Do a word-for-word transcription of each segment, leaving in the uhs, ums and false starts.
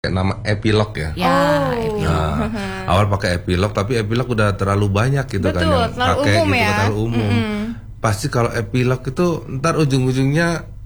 nama epilog ya. Ya, oh. epilog. Nah, awal pakai epilog, tapi epilog udah terlalu banyak gitu. Betul, kan yang pakai umum gitu, ya. terlalu umum. Mm-hmm. Pasti kalau epilog itu ntar ujung-ujungnya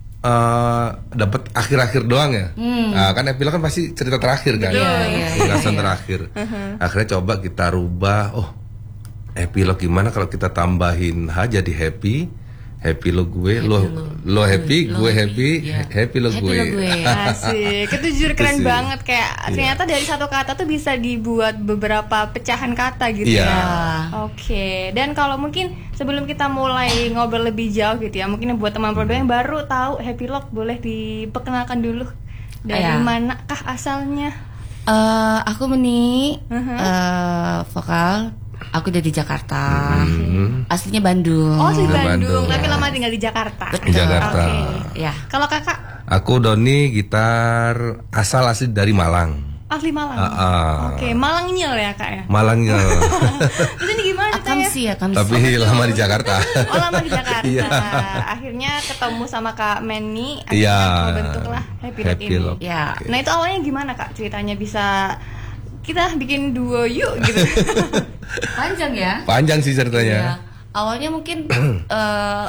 uh, dapat akhir-akhir doang ya. Hmm. Nah, kan epilog kan pasti cerita terakhir kan. Penjelasan terakhir. Uh-huh. Akhirnya coba kita rubah. Oh, epilog gimana kalau kita tambahin H jadi happy. Happy lo gue, happy lo, lo happy, lo gue happy, happy, yeah. happy lo happy gue. gue. Asik, itu jujur keren banget. Kayak yeah. ternyata dari satu kata tuh bisa dibuat beberapa pecahan kata gitu yeah. ya. Oke, okay. Dan kalau mungkin sebelum kita mulai ngobrol lebih jauh gitu ya, mungkin buat teman produk yang baru tahu Happy Log, boleh diperkenalkan dulu dari yeah. manakah asalnya? Uh, aku Meni, uh-huh. uh, vokal. Aku dari Jakarta, hmm. aslinya Bandung. Oh, asli Bandung, Bandung. Tapi ya. lama tinggal di Jakarta. Betul. Jakarta. Okay. Ya. Kalau kakak? Aku Doni, gitar asal asli dari Malang. Asli Malang. Uh, uh. Oke, okay. Malang nyel ya kak ya. Malang nyel. Itu nih gimana ceritanya? Sih ya, tapi lama di Jakarta. Oh, lama di Jakarta. yeah. Akhirnya ketemu sama Kak Meni, akhirnya yeah. bentuklah Happy Log Happy ini. Log. Ya. Okay. Nah itu awalnya gimana kak? Ceritanya bisa kita bikin duo yuk gitu. Panjang ya? Panjang sih ceritanya. Ya. Awalnya mungkin uh,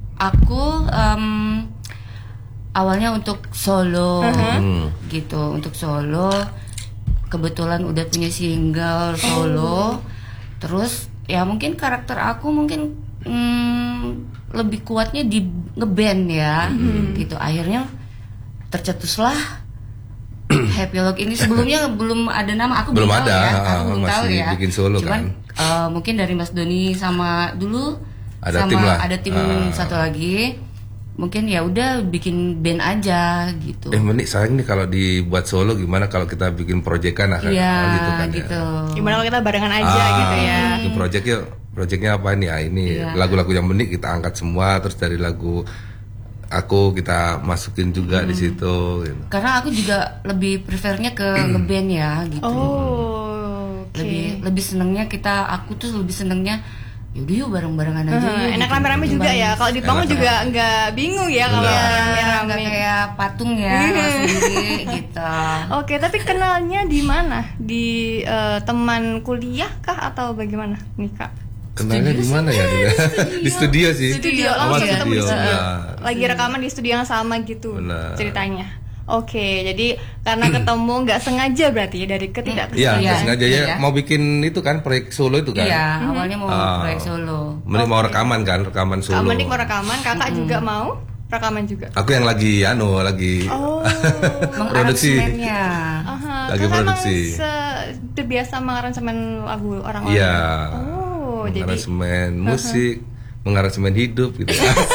aku um, awalnya untuk solo uh-huh. gitu, untuk solo. Kebetulan udah punya single solo. Oh. Terus ya mungkin karakter aku mungkin um, lebih kuatnya di ngeband ya, uh-huh. gitu. Akhirnya tercetuslah Happy Log ini. Sebelumnya belum ada nama, aku belum, belum ada, tahu ya, aku belum tahu ya. Bikin solo. Cuman kan? uh, mungkin dari Mas Doni sama dulu ada sama tim lah. ada tim uh. satu lagi. Mungkin ya udah bikin band aja gitu. Eh Meni, sayang nih kalau dibuat solo, gimana kalau kita bikin proyekan kan? Iya, oh, gitu kan gitu. Ya. Gimana kalau kita barengan aja ah, gitu ya. Bikin project yuk. Projectnya apa nih? Ah, ini iya. lagu-lagu yang Meni kita angkat semua, terus dari lagu aku kita masukin juga hmm. di situ gitu. Karena aku juga lebih prefernya ke ngeband ya gitu. Oh, okay. Lebih lebih senengnya kita, aku tuh lebih senengnya yaudah yuk bareng-barengan aja. Hmm, enak gitu. Rame-rame juga ya. Kalau di panggung juga nggak bingung ya kalau rame-rame, nggak kayak patung ya sendiri gitu. Oke, tapi kenalnya di mana? Di uh, teman kuliah kah atau bagaimana nih kak? Kenalnya di mana ya? Di studio sih. Studio, langsung ketemu di studio. Lagi rekaman di studio yang sama gitu. Benar. Ceritanya. Oke, jadi karena ketemu nggak sengaja berarti ya dari ketidak. Iya, nggak sengaja ya. Mau bikin itu kan proyek solo itu kan? Iya, hmm. awalnya mau uh, proyek solo. Mending okay. mau rekaman kan, rekaman solo. Kamu nih mau rekaman, kakak hmm. juga mau rekaman juga. Aku yang lagi anu lagi oh, produksi. Uh-huh. Lagi kakak produksi. Emang biasa mengaransemen lagu orang-orang. Iya. Oh. Mengaransemen musik, uh-huh. mengaransemen hidup gitu.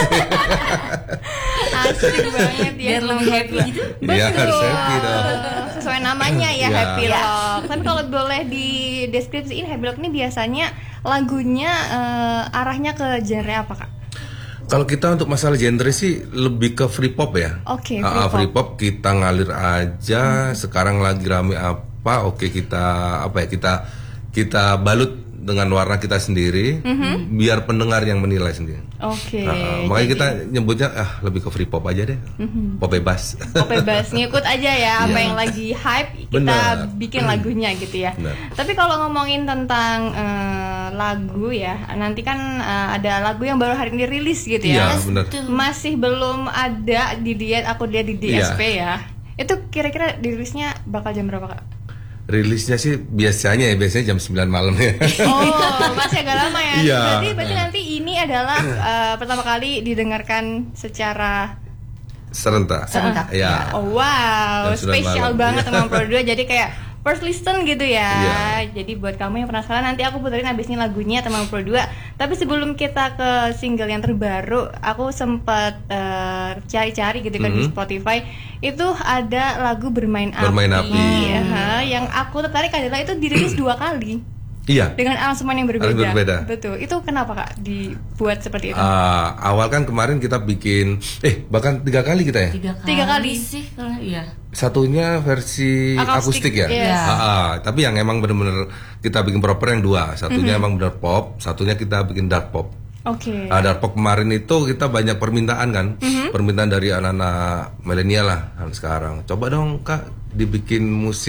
Asik banget ya. Biar lebih happy gitu. Iya, harus happy dong. Sesuai namanya ya, Happy Log. Tapi kalau boleh di deskripsiin Happy Log ini biasanya lagunya uh, arahnya ke genre apa kak? Kalau kita untuk masalah genre sih lebih ke free pop ya. Oke. Okay, free, uh, free pop. pop kita ngalir aja. Hmm. Sekarang lagi rame apa? Oke kita apa ya kita kita balut dengan warna kita sendiri, mm-hmm. biar pendengar yang menilai sendiri. Oke. Okay, uh, makanya kita nyebutnya ah lebih ke free pop aja deh, mm-hmm. pop bebas. Pop bebas, ngikut aja ya apa yeah. yang lagi hype kita Bener. bikin lagunya gitu ya. Bener. Tapi kalau ngomongin tentang uh, lagu ya, nanti kan uh, ada lagu yang baru hari ini rilis gitu ya. Iya, bener. Masih belum ada di diet, aku lihat di D S P yeah. ya. Itu kira-kira dirilisnya bakal jam berapa kak? Rilisnya sih biasanya ya biasanya jam sembilan malam ya. Oh, masih agak lama ya. Iya. Berarti berarti nanti ini adalah uh, pertama kali didengarkan secara serentak. Serentak. Ya. Oh wow, spesial banget teman produk. Jadi kayak first listen gitu ya. Yeah. Jadi buat kamu yang penasaran nanti aku puterin abis ini lagunya teman Pro dua. Tapi sebelum kita ke single yang terbaru, aku sempat uh, cari-cari gitu kan mm-hmm. di Spotify. Itu ada lagu Bermain Api. Bermain Api. Uh, yang aku tertarik adalah itu dirilis dua kali. Iya. Dengan aransemen yang berbeda. berbeda. Betul. Itu kenapa kak dibuat seperti itu? Uh, awal kan kemarin kita bikin, eh bahkan tiga kali kita ya. Tiga kali, tiga kali. sih, iya. Satunya versi akustik, akustik ya. Yes. Uh, uh, tapi yang emang benar-benar kita bikin proper yang dua. Satunya mm-hmm. emang benar pop, satunya kita bikin dark pop. Oke. Okay. Uh, dark pop kemarin itu kita banyak permintaan kan, mm-hmm. permintaan dari anak-anak milenial lah kan sekarang. Coba dong kak dibikin musik